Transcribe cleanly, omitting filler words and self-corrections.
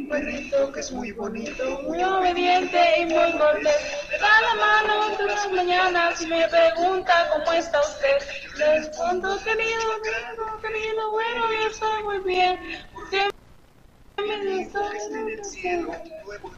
perrito que es muy bonito, muy obediente y muy cortés. Me da la mano todas las mañanas y me pregunta cómo está usted. Le respondo, querido, bueno, yo estoy muy bien. ¿Por qué me estás en el cielo, nuevo